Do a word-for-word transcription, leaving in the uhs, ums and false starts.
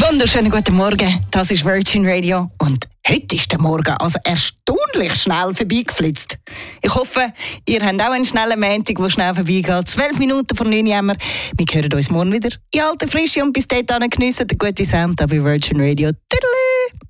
Wunderschönen guten Morgen, das ist Virgin Radio und heute ist der Morgen also erstaunlich schnell vorbeigeflitzt. Ich hoffe, ihr habt auch einen schnellen Montag, der schnell vorbeigeht. Zwölf Minuten vor neun Uhr. Wir hören uns morgen wieder in alter Frische und bis dahin geniessen den guten Sound bei Virgin Radio. Tüdelü!